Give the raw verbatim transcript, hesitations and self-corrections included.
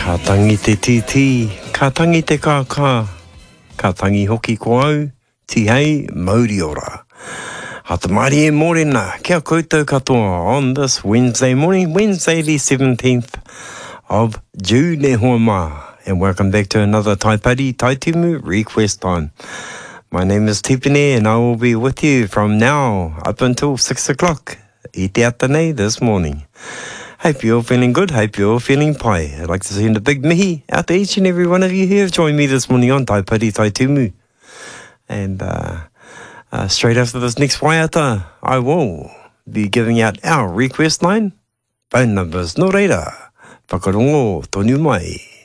Ka tangi te titi, ka tangi te kākā, ka tangi hoki ko au, ti hei mauri ora. Ha te maari e mōrena, kia koutou katoa on this Wednesday morning, Wednesday the seventeenth of June e hoa mā. And welcome back to another Taipari Taitumu Request Time. My name is Tipene and I will be with you from now up until six o'clock. I te ata nei this morning. Hope you're all feeling good. Hope you're all feeling pai. I'd like to send a big mihi out to each and every one of you who have joined me this morning on Taipari Taitumu. And uh, uh, straight after this next waiata, I will be giving out our request line. Phone numbers, no reira. Whakarongo, tonu mai.